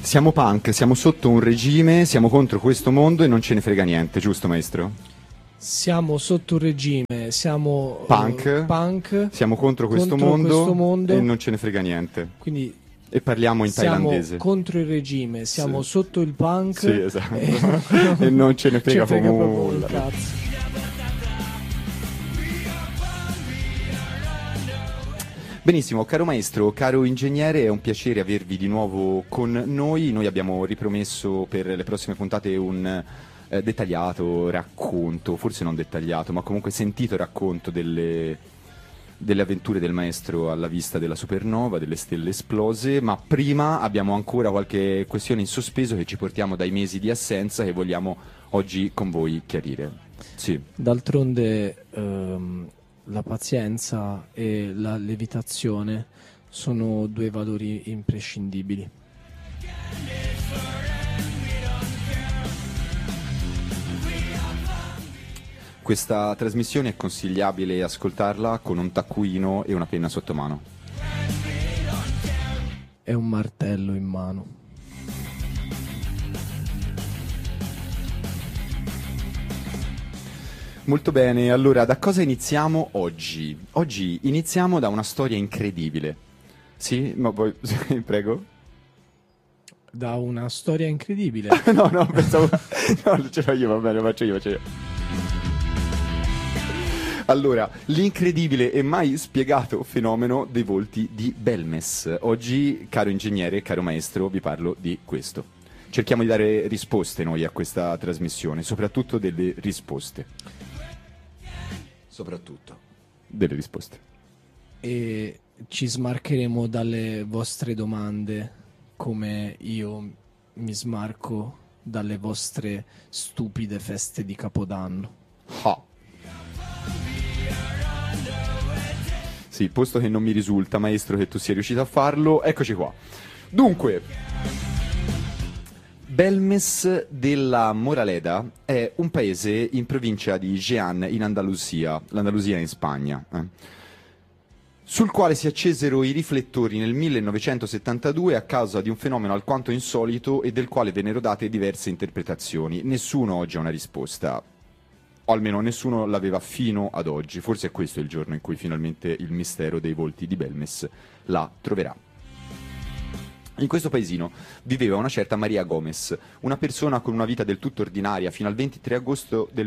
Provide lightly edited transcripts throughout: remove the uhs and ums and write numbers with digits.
Siamo punk, siamo sotto un regime, siamo contro questo mondo e non ce ne frega niente, giusto maestro? Siamo sotto un regime, siamo punk, siamo contro questo mondo e non ce ne frega niente. Quindi e parliamo in thailandese. Siamo contro il regime, siamo sotto il punk. Sì, esatto. E non ce ne frega proprio nulla. Cazzo. Benissimo, caro maestro, caro ingegnere, è un piacere avervi di nuovo con noi. Noi abbiamo ripromesso per le prossime puntate un dettagliato racconto, forse non dettagliato, ma comunque sentito racconto delle avventure del maestro alla vista della supernova, delle stelle esplose, ma prima abbiamo ancora qualche questione in sospeso che ci portiamo dai mesi di assenza che vogliamo oggi con voi chiarire. Sì. D'altronde la pazienza e la levitazione sono due valori imprescindibili. Questa trasmissione è consigliabile ascoltarla con un taccuino e una penna sotto mano. E un martello in mano. Molto bene, allora da cosa iniziamo oggi? Oggi iniziamo da una storia incredibile. Sì? Ma poi, prego? Da una storia incredibile? No, pensavo... No, ce l'ho io, va bene, lo faccio io. Allora, l'incredibile e mai spiegato fenomeno dei volti di Belmes. Oggi, caro ingegnere, caro maestro, vi parlo di questo. Cerchiamo di dare risposte noi a questa trasmissione, soprattutto delle risposte. Soprattutto delle risposte. E ci smarcheremo dalle vostre domande, come io mi smarco dalle vostre stupide feste di Capodanno. Ah. Sì, posto che non mi risulta, maestro, che tu sia riuscito a farlo, eccoci qua. Dunque, Belmes della Moraleda è un paese in provincia di Jean, in Andalusia, l'Andalusia in Spagna, sul quale si accesero i riflettori nel 1972 a causa di un fenomeno alquanto insolito e del quale vennero date diverse interpretazioni. Nessuno oggi ha una risposta. O almeno nessuno l'aveva fino ad oggi. Forse è questo il giorno in cui finalmente il mistero dei volti di Belmes la troverà. In questo paesino viveva una certa Maria Gomez, una persona con una vita del tutto ordinaria fino al 23 agosto del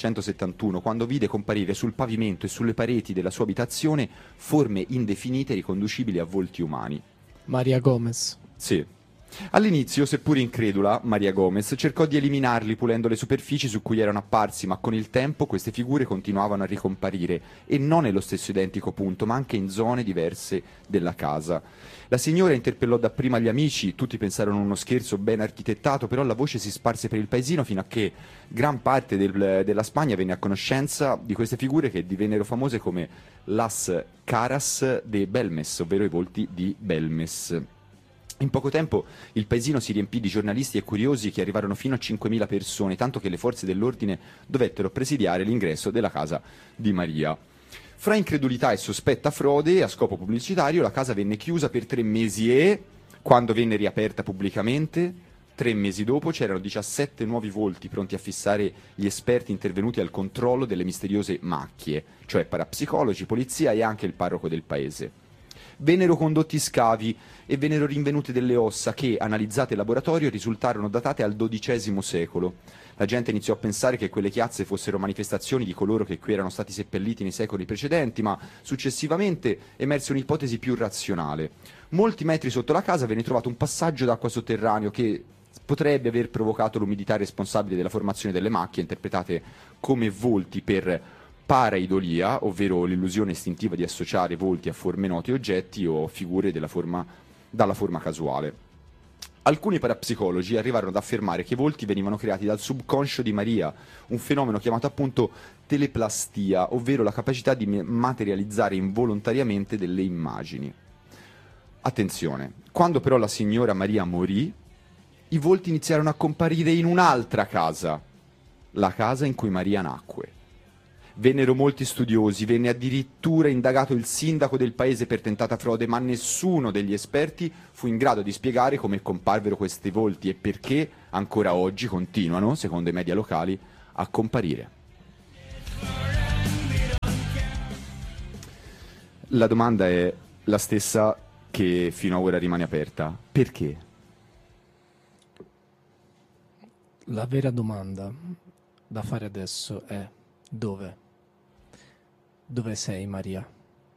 1971, quando vide comparire sul pavimento e sulle pareti della sua abitazione forme indefinite riconducibili a volti umani. Maria Gomez. Sì. All'inizio, seppur incredula, Maria Gomez cercò di eliminarli pulendo le superfici su cui erano apparsi, ma con il tempo queste figure continuavano a ricomparire, e non nello stesso identico punto, ma anche in zone diverse della casa. La signora interpellò dapprima gli amici, tutti pensarono a uno scherzo ben architettato, però la voce si sparse per il paesino fino a che gran parte della Spagna venne a conoscenza di queste figure che divennero famose come Las Caras de Belmes, ovvero i volti di Belmes. In poco tempo il paesino si riempì di giornalisti e curiosi che arrivarono fino a 5.000 persone, tanto che le forze dell'ordine dovettero presidiare l'ingresso della casa di Maria. Fra incredulità e sospetta frode a scopo pubblicitario, la casa venne chiusa per 3 mesi e, quando venne riaperta pubblicamente, 3 mesi dopo c'erano 17 nuovi volti pronti a fissare gli esperti intervenuti al controllo delle misteriose macchie, cioè parapsicologi, polizia e anche il parroco del paese. Vennero condotti scavi e vennero rinvenute delle ossa che, analizzate in laboratorio, risultarono datate al XII secolo. La gente iniziò a pensare che quelle chiazze fossero manifestazioni di coloro che qui erano stati seppelliti nei secoli precedenti, ma successivamente emerse un'ipotesi più razionale. Molti metri sotto la casa venne trovato un passaggio d'acqua sotterraneo che potrebbe aver provocato l'umidità responsabile della formazione delle macchie, interpretate come volti per paraidolia, ovvero l'illusione istintiva di associare volti a forme note oggetti o figure dalla forma casuale. Alcuni parapsicologi arrivarono ad affermare che i volti venivano creati dal subconscio di Maria, un fenomeno chiamato appunto teleplastia, ovvero la capacità di materializzare involontariamente delle immagini. Attenzione, quando però la signora Maria morì, i volti iniziarono a comparire in un'altra casa, la casa in cui Maria nacque. Vennero molti studiosi, venne addirittura indagato il sindaco del paese per tentata frode, ma nessuno degli esperti fu in grado di spiegare come comparvero questi volti e perché ancora oggi continuano, secondo i media locali, a comparire. La domanda è la stessa che fino a ora rimane aperta. Perché? La vera domanda da fare adesso è: dove? Dove sei, Maria?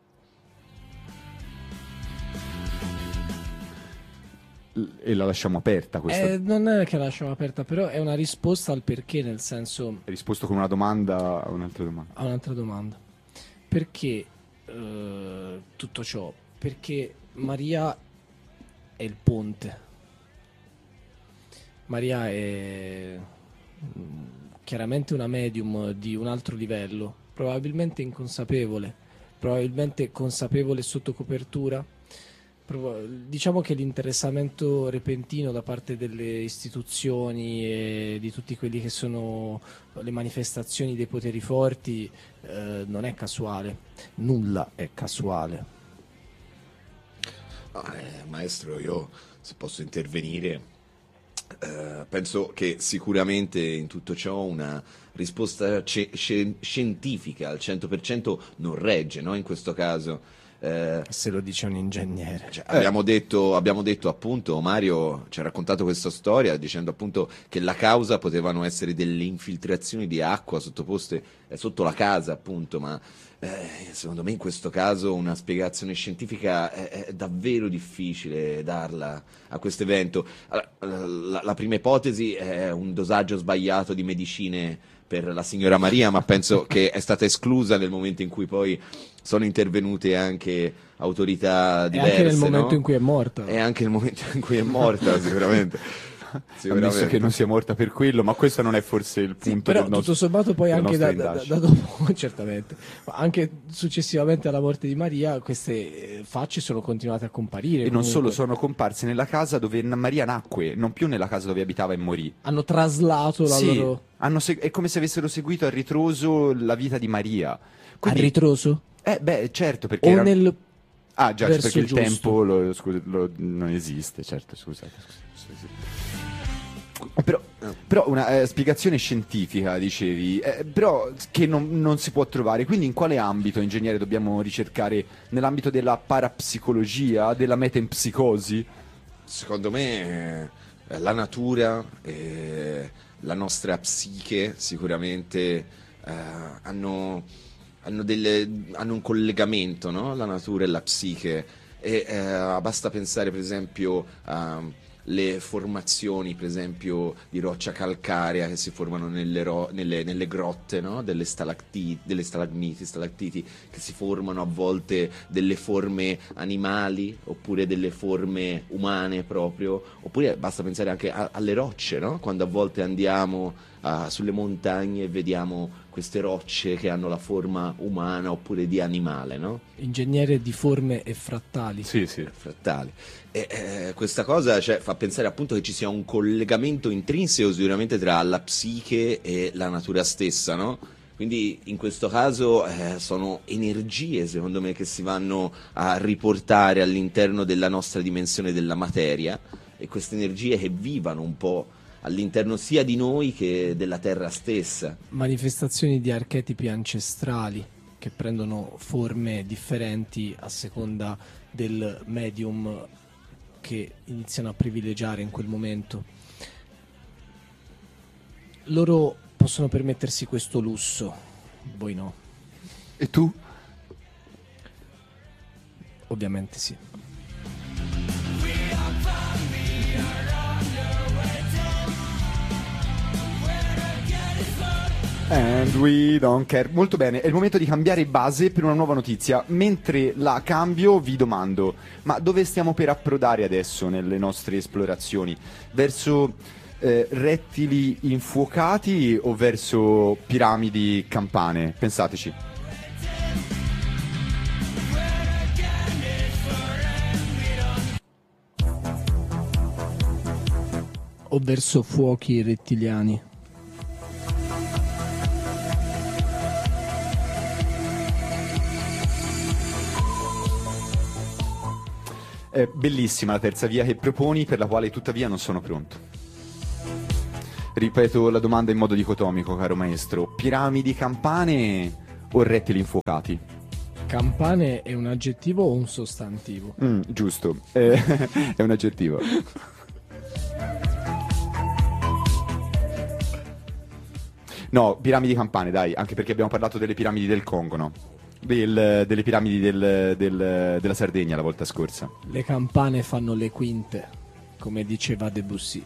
E la lasciamo aperta questa. Non è che la lasciamo aperta, però è una risposta al perché, nel senso, Hai risposto con una domanda a un'altra domanda. a un'altra domanda. Perché tutto ciò? Perché Maria è il ponte. Maria è chiaramente una medium di un altro livello, probabilmente inconsapevole, probabilmente consapevole sotto copertura. Diciamo che l'interessamento repentino da parte delle istituzioni e di tutti quelli che sono le manifestazioni dei poteri forti non è casuale, nulla è casuale. Maestro, io se posso intervenire, penso che sicuramente in tutto ciò una risposta scientifica al 100% non regge, no? In questo caso. Se lo dice un ingegnere. Cioè, abbiamo detto appunto, Mario ci ha raccontato questa storia dicendo appunto che la causa potevano essere delle infiltrazioni di acqua sottoposte sotto la casa, appunto, ma secondo me in questo caso una spiegazione scientifica è davvero difficile darla a questo evento. Allora, la prima ipotesi è un dosaggio sbagliato di medicine per la signora Maria, ma penso che è stata esclusa nel momento in cui poi sono intervenute anche autorità diverse. E anche nel momento no? in cui è morta. E anche nel momento in cui è morta, sicuramente. Ammesso che non sia morta per quello, ma questo non è forse il punto Però del nostro, tutto sommato poi della anche nostra da indagine. dopo, certamente, ma anche successivamente alla morte di Maria queste facce sono continuate a comparire. E non comunque. solo, sono comparse nella casa dove Maria nacque, non più nella casa dove abitava e morì. Hanno traslato la Sì, loro... è come se avessero seguito a ritroso la vita di Maria. Quindi, a ritroso? beh, certo, perché O era... nel Ah, già, verso perché il giusto. tempo non esiste, certo, scusate. Però una spiegazione scientifica, dicevi, però che non si può trovare. Quindi in quale ambito, ingegnere, dobbiamo ricercare? Nell'ambito della parapsicologia, della metempsicosi? Secondo me la natura e la nostra psiche sicuramente hanno un collegamento, no? La natura e la psiche. E basta pensare per esempio le formazioni, per esempio, di roccia calcarea che si formano nelle grotte, no? Delle stalagmiti, stalattiti, che si formano a volte delle forme animali oppure delle forme umane proprio, oppure basta pensare anche alle rocce, no? Quando a volte andiamo sulle montagne e vediamo queste rocce che hanno la forma umana oppure di animale, no? ingegnere di forme e frattali. Sì. Frattali. E questa cosa, cioè, fa pensare appunto che ci sia un collegamento intrinseco sicuramente tra la psiche e la natura stessa, no? Quindi in questo caso sono energie, secondo me, che si vanno a riportare all'interno della nostra dimensione della materia, e queste energie che vivano un po' all'interno sia di noi che della terra stessa. Manifestazioni di archetipi ancestrali che prendono forme differenti a seconda del medium che iniziano a privilegiare in quel momento. Loro possono permettersi questo lusso, voi no. E tu? Ovviamente sì. And we don't care. Molto bene, è il momento di cambiare base per una nuova notizia. Mentre la cambio vi domando, ma dove stiamo per approdare adesso nelle nostre esplorazioni? Verso rettili infuocati o verso piramidi campane? Pensateci. O verso fuochi rettiliani. È bellissima la terza via che proponi, per la quale tuttavia non sono pronto. Ripeto la domanda in modo dicotomico, caro maestro. Piramidi campane o rettili infuocati? Campane è un aggettivo o un sostantivo? Giusto, è un aggettivo. No, piramidi campane, dai, anche perché abbiamo parlato delle piramidi del Congo, no? Delle piramidi della Sardegna la volta scorsa. Le campane fanno le quinte, come diceva Debussy.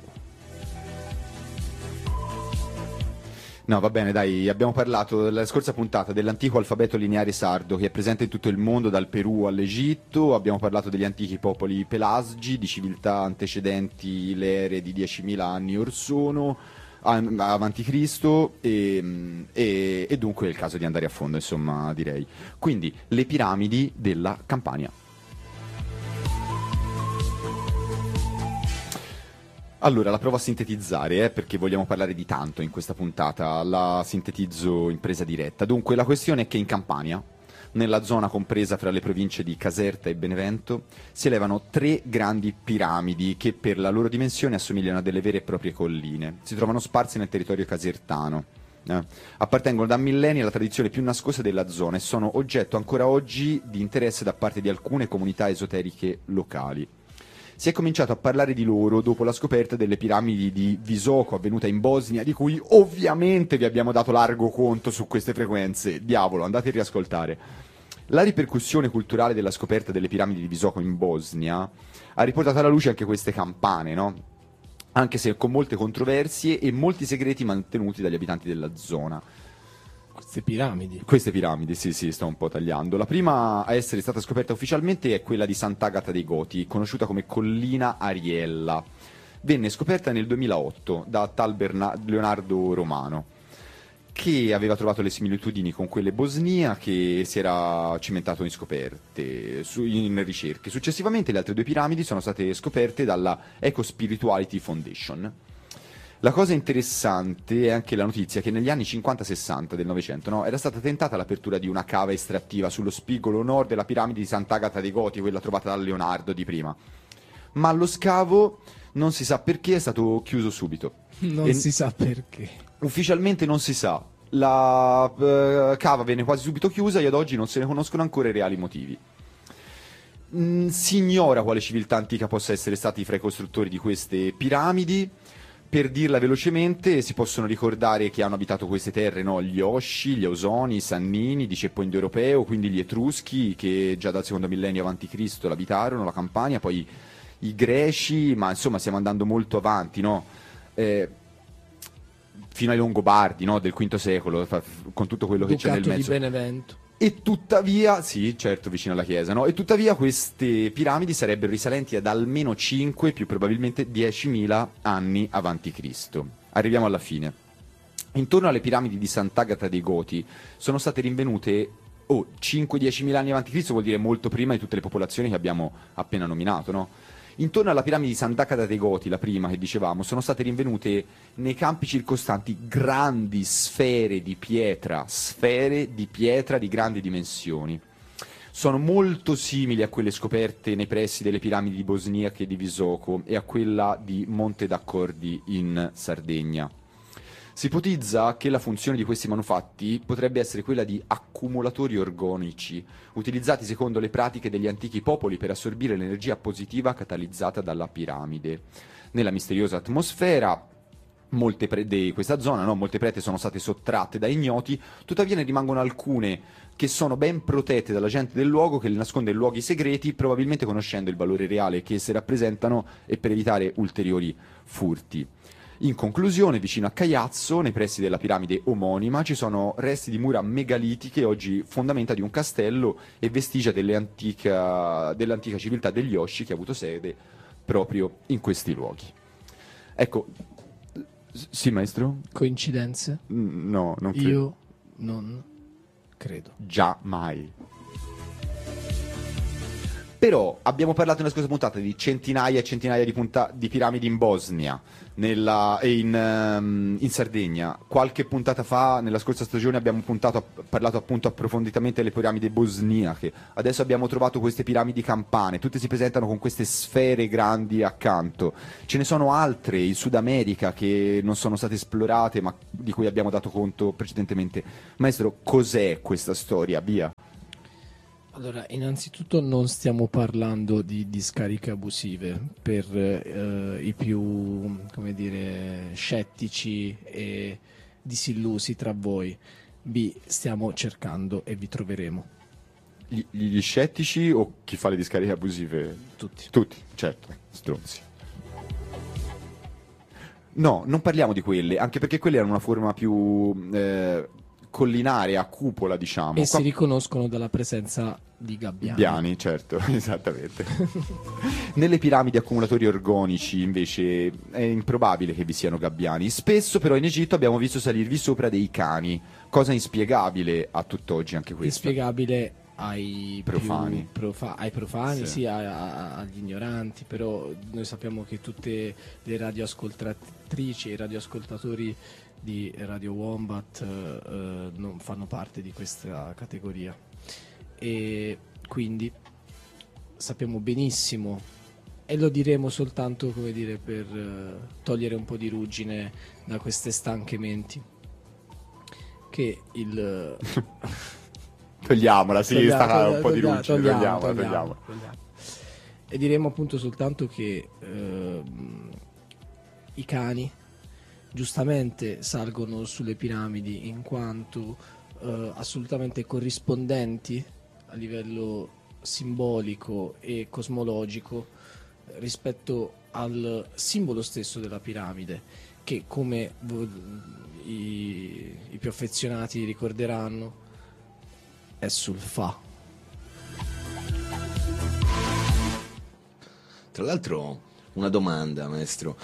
No, va bene, dai, abbiamo parlato nella scorsa puntata dell'antico alfabeto lineare sardo che è presente in tutto il mondo, dal Perù all'Egitto. Abbiamo parlato degli antichi popoli pelasgi, di civiltà antecedenti le ere di 10.000 anni or sono, avanti Cristo, e dunque è il caso di andare a fondo, insomma, direi. Quindi, le piramidi della Campania. Allora, la provo a sintetizzare, perché vogliamo parlare di tanto in questa puntata, la sintetizzo in presa diretta. Dunque, la questione è che in Campania, nella zona compresa fra le province di Caserta e Benevento, si elevano 3 grandi piramidi che per la loro dimensione assomigliano a delle vere e proprie colline. Si trovano sparse nel territorio casertano. Appartengono da millenni alla tradizione più nascosta della zona e sono oggetto ancora oggi di interesse da parte di alcune comunità esoteriche locali. Si è cominciato a parlare di loro dopo la scoperta delle piramidi di Visoko avvenuta in Bosnia, di cui ovviamente vi abbiamo dato largo conto su queste frequenze. Diavolo, andate a riascoltare. La ripercussione culturale della scoperta delle piramidi di Visoko in Bosnia ha riportato alla luce anche queste campane, no? Anche se con molte controversie e molti segreti mantenuti dagli abitanti della zona. Queste piramidi, sì, sto un po' tagliando. La prima a essere stata scoperta ufficialmente è quella di Sant'Agata dei Goti, conosciuta come Collina Ariella. Venne scoperta nel 2008 da tal Leonardo Romano, che aveva trovato le similitudini con quelle bosnia, che si era cimentato in scoperte, in ricerche. Successivamente le altre 2 piramidi sono state scoperte dalla Eco Spirituality Foundation. La cosa interessante è anche la notizia che negli anni 50-60 del Novecento, no, era stata tentata l'apertura di una cava estrattiva sullo spigolo nord della piramide di Sant'Agata dei Goti, quella trovata da Leonardo di prima. Ma lo scavo, non si sa perché, è stato chiuso subito. Non si sa perché. Ufficialmente non si sa. La cava venne quasi subito chiusa e ad oggi non se ne conoscono ancora i reali motivi. Si ignora quale civiltà antica possa essere stati fra i costruttori di queste piramidi. Per dirla velocemente, si possono ricordare che hanno abitato queste terre, no? Gli Osci, gli Ausoni, i Sannini di ceppo indoeuropeo, quindi gli Etruschi che già dal secondo millennio a.C. l'abitarono, la Campania, poi i Greci, ma insomma stiamo andando molto avanti, no? Fino ai Longobardi, no? Del V secolo, con tutto quello che c'è nel mezzo. Ducato di Benevento. E tuttavia, sì, certo, vicino alla chiesa, no? E tuttavia queste piramidi sarebbero risalenti ad almeno 5, più probabilmente 10.000 anni avanti Cristo. Arriviamo alla fine. Intorno alle piramidi di Sant'Agata dei Goti sono state rinvenute 5-10.000 anni avanti Cristo, vuol dire molto prima di tutte le popolazioni che abbiamo appena nominato, no? Intorno alla piramide di Sant'Agata dei Goti, la prima che dicevamo, sono state rinvenute nei campi circostanti grandi sfere di pietra di grandi dimensioni. Sono molto simili a quelle scoperte nei pressi delle piramidi bosniache di Visoko e a quella di Monte d'Accordi in Sardegna. Si ipotizza che la funzione di questi manufatti potrebbe essere quella di accumulatori organici, utilizzati secondo le pratiche degli antichi popoli per assorbire l'energia positiva catalizzata dalla piramide. Nella misteriosa atmosfera di questa zona, no? Molte prete sono state sottratte da ignoti, tuttavia ne rimangono alcune che sono ben protette dalla gente del luogo, che le nasconde in luoghi segreti, probabilmente conoscendo il valore reale che esse rappresentano e per evitare ulteriori furti. In conclusione, vicino a Caiazzo, nei pressi della piramide omonima, ci sono resti di mura megalitiche, oggi fondamenta di un castello e vestigia dell'antica civiltà degli Osci che ha avuto sede proprio in questi luoghi. Ecco, sì maestro? Coincidenze? No, non credo. Io non credo. Già mai. Però abbiamo parlato nella scorsa puntata di centinaia e centinaia di piramidi in Bosnia e in Sardegna. Qualche puntata fa, nella scorsa stagione, abbiamo parlato appunto approfonditamente delle piramidi bosniache. Adesso abbiamo trovato queste piramidi campane, tutte si presentano con queste sfere grandi accanto. Ce ne sono altre in Sud America che non sono state esplorate, ma di cui abbiamo dato conto precedentemente. Maestro, cos'è questa storia? Via. Allora, innanzitutto non stiamo parlando di discariche abusive per i più, come dire, scettici e disillusi tra voi. B, stiamo cercando e vi troveremo. Gli scettici o chi fa le discariche abusive? Tutti. Tutti, certo, stronzi. No, non parliamo di quelle, anche perché quelle hanno una forma più collinare, a cupola, diciamo. E si riconoscono dalla presenza di gabbiani. Gabbiani, certo, esattamente. Nelle piramidi accumulatori orgonici, invece, è improbabile che vi siano gabbiani. Spesso, però, in Egitto abbiamo visto salirvi sopra dei cani, cosa inspiegabile a tutt'oggi anche questa. Inspiegabile ai profani, ai profani, sì. sì, agli ignoranti, però noi sappiamo che tutte le radioascoltatrici e i radioascoltatori di Radio Wombat non fanno parte di questa categoria, e quindi sappiamo benissimo, e lo diremo soltanto, come dire, per togliere un po' di ruggine da queste stanche menti, che il Togliamola, sì, sta un po' di ruggine, togliamola. E diremo appunto soltanto che i cani giustamente salgono sulle piramidi in quanto assolutamente corrispondenti a livello simbolico e cosmologico rispetto al simbolo stesso della piramide, che, come i più affezionati ricorderanno, è sul Fa. Tra l'altro, una domanda, maestro.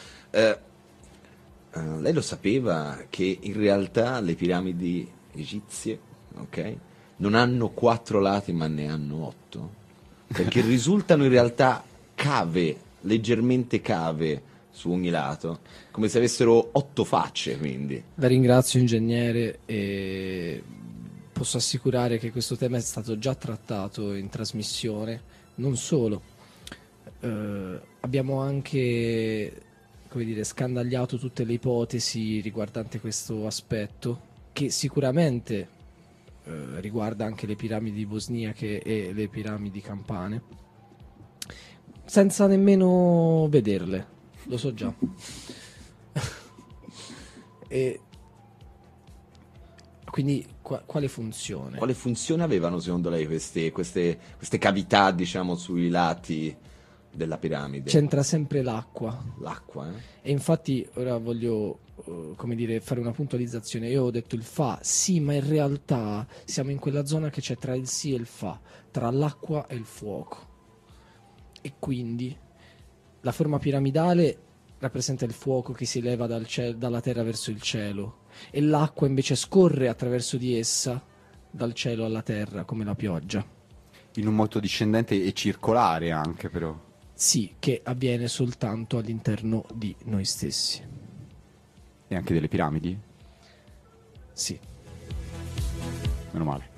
Lei lo sapeva che in realtà le piramidi egizie, ok, non hanno 4 lati ma ne hanno 8? Perché risultano in realtà cave, leggermente cave su ogni lato, come se avessero 8 facce, quindi. La ringrazio, ingegnere, e posso assicurare che questo tema è stato già trattato in trasmissione. Non solo, abbiamo anche, come dire, scandagliato tutte le ipotesi riguardanti questo aspetto, che sicuramente riguarda anche le piramidi bosniache e le piramidi campane, senza nemmeno vederle, lo so già. E quindi quale funzione? Quale funzione avevano secondo lei queste cavità, diciamo, sui lati della piramide? C'entra sempre l'acqua. L'acqua, E infatti ora voglio, come dire, fare una puntualizzazione. Io ho detto il Fa, sì, ma in realtà siamo in quella zona che c'è tra il sì e il Fa, tra l'acqua e il fuoco. E quindi la forma piramidale rappresenta il fuoco che si eleva dalla terra verso il cielo, e l'acqua invece scorre attraverso di essa dal cielo alla terra, come la pioggia. In un moto discendente e circolare anche, però. Sì, che avviene soltanto all'interno di noi stessi. E anche delle piramidi? Sì. Meno male.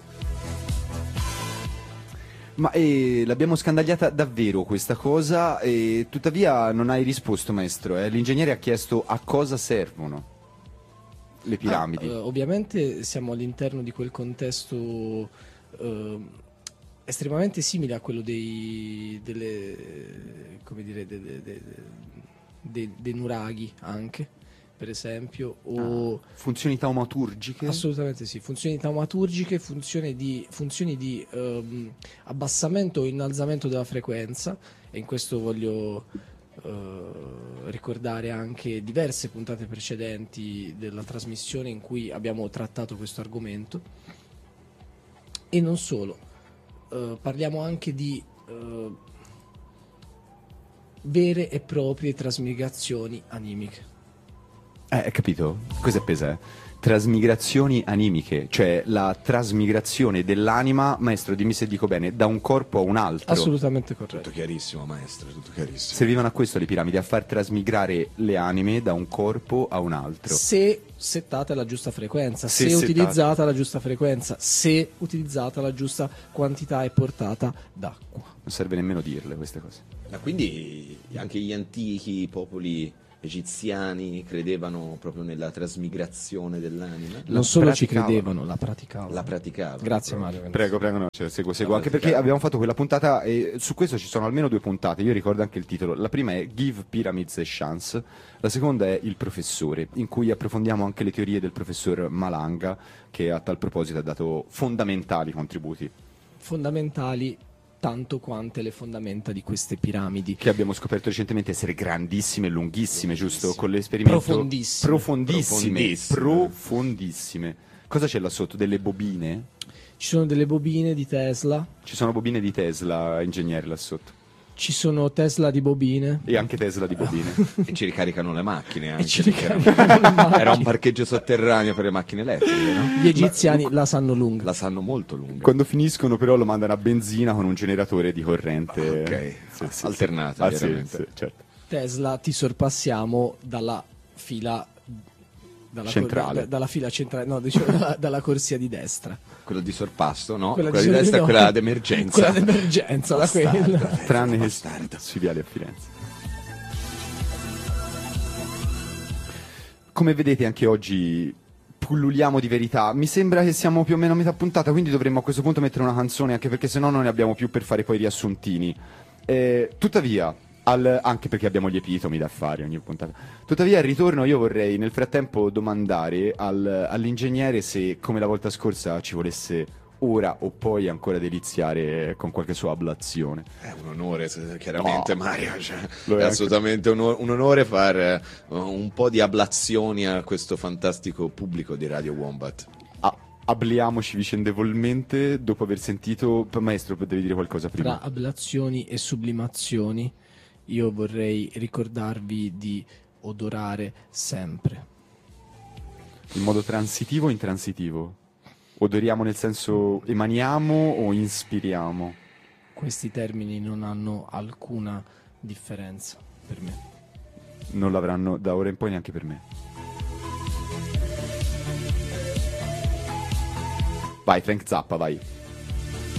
Ma l'abbiamo scandagliata davvero questa cosa, e tuttavia non hai risposto, maestro. L'ingegnere ha chiesto a cosa servono le piramidi. Ovviamente siamo all'interno di quel contesto estremamente simile a quello dei nuraghi, anche, per esempio, o funzioni taumaturgiche? assolutamente sì, funzioni taumaturgiche, funzioni di abbassamento o innalzamento della frequenza. E in questo voglio ricordare anche diverse puntate precedenti della trasmissione in cui abbiamo trattato questo argomento. E non solo, parliamo anche di vere e proprie trasmigrazioni animiche. Capito? Questo è pesante. Trasmigrazioni animiche, cioè la trasmigrazione dell'anima, maestro, dimmi se dico bene, da un corpo a un altro. Assolutamente corretto. Tutto chiarissimo, maestro, tutto chiarissimo. Servivano a questo le piramidi, a far trasmigrare le anime da un corpo a un altro. Se settata la giusta frequenza, Se se settata. utilizzata la giusta frequenza, se utilizzata la giusta quantità e portata d'acqua. Non serve nemmeno dirle queste cose. Ma quindi anche gli antichi popoli egiziani credevano proprio nella trasmigrazione dell'anima? Non solo ci praticavano. credevano, la praticavano. La praticavano. Grazie proprio. Mario. Prego, no, cioè, seguo. La Anche perché praticavano. abbiamo fatto quella puntata e su questo ci sono almeno 2 puntate. Io ricordo anche il titolo. La prima è Give Pyramids a Chance, la seconda è Il professore, in cui approfondiamo anche le teorie del professor Malanga, che a tal proposito ha dato fondamentali contributi Fondamentali tanto quante le fondamenta di queste piramidi. che abbiamo scoperto recentemente essere grandissime e lunghissime, giusto? Con l'esperimento Profondissime. profondissime. Cosa c'è là sotto? Delle bobine? Ci sono delle bobine di Tesla, Ci sono bobine di Tesla, ingegneri là sotto. ci sono Tesla di bobine. E anche Tesla di bobine. E ci ricaricano le macchine anche. ci perché ricaricano le macchine. Era un parcheggio sotterraneo per le macchine elettriche, no? Gli egiziani la sanno lunga. La sanno molto lunga. Quando finiscono però lo mandano a benzina con un generatore di corrente. Ok, alternata, sì, chiaramente. sì, certo. Tesla ti sorpassiamo dalla fila Centrale. dalla fila centrale, no, diciamo dalla corsia di destra. Quello di sorpasso, no? Quella Quella di di destra è no. quella d'emergenza. Quella d'emergenza, da quella. Tranne che sui viali a Firenze. Come vedete anche oggi pulluliamo di verità. Mi sembra che siamo più o meno a metà puntata, quindi dovremmo a questo punto mettere una canzone, anche perché sennò non ne abbiamo più per fare poi i riassuntini. Tuttavia, anche perché abbiamo gli epitomi da fare ogni puntata. Tuttavia, al ritorno io vorrei nel frattempo domandare all'ingegnere se, come la volta scorsa, ci volesse ora o poi ancora deliziare con qualche sua ablazione. È un onore, chiaramente, No. Mario. Cioè, Lo è è anche- assolutamente un onore fare un po' di ablazioni a questo fantastico pubblico di Radio Wombat. Abliamoci vicendevolmente dopo aver sentito. Maestro, devi dire qualcosa prima. Tra ablazioni e sublimazioni, io vorrei ricordarvi di odorare sempre. In modo transitivo o intransitivo? Odoriamo nel senso emaniamo o inspiriamo? Questi termini non hanno alcuna differenza per me. Non l'avranno da ora in poi neanche per me. Vai, Frank Zappa, vai.